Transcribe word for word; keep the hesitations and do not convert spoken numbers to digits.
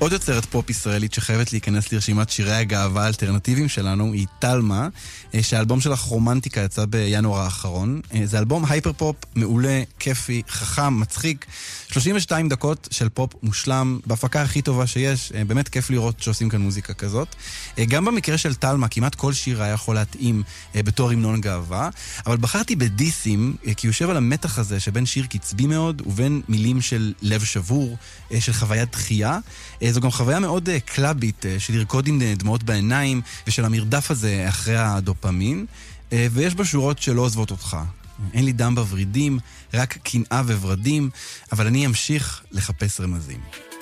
עוד יוצרת פופ ישראלית שחייבת להיכנס לרשימת שירי הגאווה האלטרנטיביים שלנו היא טלמה, שהאלבום שלך רומנטיקה יצא בינואר האחרון. זה אלבום הייפר פופ מעולה, כיפי, חכם, מצחיק, שלושים ושתיים דקות של פופ מושלם, בהפקה הכי טובה שיש. באמת כיף לראות שעושים כאן מוזיקה כזאת. גם במקרה של טלמה, כמעט כל שיר היה יכול להתאים בתור המנון גאווה, אבל בחרתי בדיסים, כי יושב על המתח הזה שבין שיר קצבי מאוד ובין מילים של לב שבור, של חוויית דחייה. זו גם חוויה מאוד קלאבית, של לרקוד עם דמעות בעיניים, ושל המרדף הזה אחרי הדופמין, ויש בה שורות שלא עוזבות אותך. אין לי דם בורידים, רק קנאה וורדים, אבל אני אמשיך לחפש רמזים.